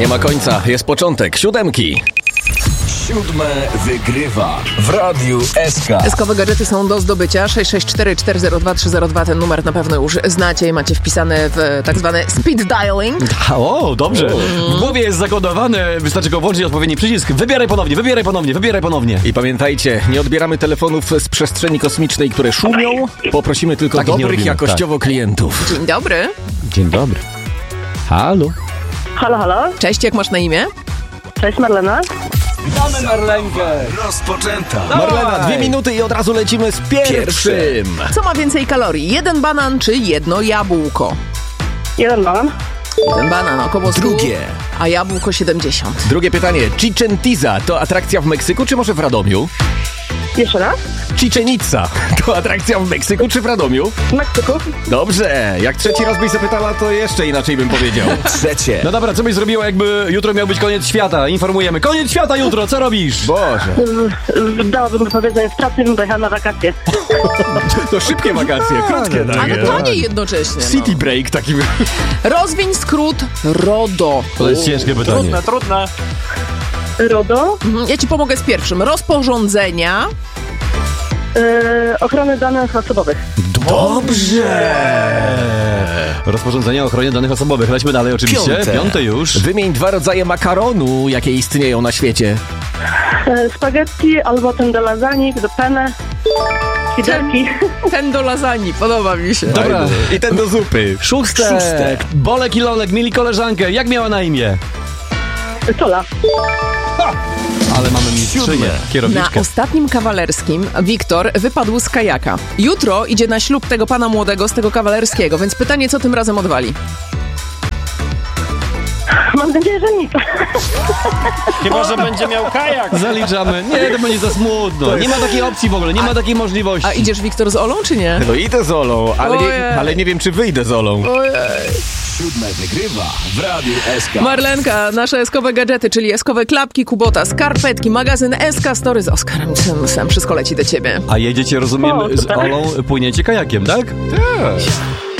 Nie ma końca, jest początek. 7. 7 wygrywa w Radiu SK. Eskowe gadżety są do zdobycia. 66402 ten numer na pewno już znacie i macie wpisane w tak zwany speed dialing. O, dobrze. W głowie jest zakodowane, wystarczy go włączyć odpowiedni przycisk. Wybieraj ponownie. I pamiętajcie, nie odbieramy telefonów z przestrzeni kosmicznej, które szumią. Poprosimy tylko Takich nie dobrych robimy, jakościowo klientów. Dzień dobry. Dzień dobry. Halo. Halo, halo. Cześć, jak masz na imię? Cześć, Marlena. Witamy Marlenkę. Rozpoczęta. Marlena, 2 minuty i od razu lecimy z pierwszym. Co ma więcej kalorii? 1 banan czy 1 jabłko? 1 banan. 1 banan, około 100, Drugie. a jabłko 70. Drugie pytanie. Chichen Itza to atrakcja w Meksyku czy może w Radomiu? Jeszcze raz. Chichen Itza to atrakcja w Meksyku czy w Radomiu? W Meksyku. Dobrze. Jak trzeci raz byś zapytała, to jeszcze inaczej bym powiedział. Trzecie. No dobra, co byś zrobiła, jakby jutro miał być koniec świata? Informujemy. Koniec świata jutro, co robisz? Boże. Dałabym powiedzenie z pracy, bym pojechała na wakacje. To szybkie wakacje, krótkie takie. Ale taniej jednocześnie. City break taki. Rozwiń skrót RODO. To jest ciężkie pytanie. Trudne. RODO. Ja ci pomogę z pierwszym. Rozporządzenia. Ochrony danych osobowych. Dobrze. Rozporządzenie o ochronie danych osobowych. Lećmy dalej oczywiście. Piąte już. Wymień 2 rodzaje makaronu, jakie istnieją na świecie. Spaghetti albo ten do lasagne, do penne. Fiderki. Ten do lasagne, podoba mi się. Dobra. I ten do zupy. Szóste. Bolek i Lolek mieli koleżankę. Jak miała na imię? Sola. Ale mamy mistrzynię, Na kierowniczkę. ostatnim kawalerskim Wiktor wypadł z kajaka. Jutro idzie na ślub tego pana młodego z tego kawalerskiego, więc pytanie, co tym razem odwali? Mam nadzieję, że nic. Chyba, że będzie miał kajak. Zaliczamy. Nie, to będzie za smutno. Nie ma takiej opcji w ogóle, nie ma takiej możliwości. A idziesz, Wiktor, z Olą, czy nie? No idę z Olą, Ojej. ale nie wiem, czy wyjdę z Olą. 7 wygrywa w Radiu SK. Marlenka, nasze eskowe gadżety, czyli eskowe klapki, Kubota, skarpetki, magazyn SK Story z Oskarem Simsem. Wszystko leci do ciebie. A jedziecie, rozumiem, O, z super. Olą płyniecie kajakiem, tak? Tak.